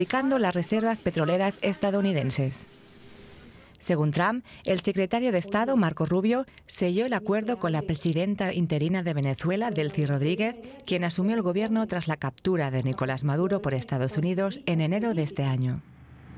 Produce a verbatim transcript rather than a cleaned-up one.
perjudicando las reservas petroleras estadounidenses. Según Trump, el secretario de Estado, Marco Rubio, selló el acuerdo con la presidenta interina de Venezuela, Delcy Rodríguez, quien asumió el gobierno tras la captura de Nicolás Maduro por Estados Unidos en enero de este año.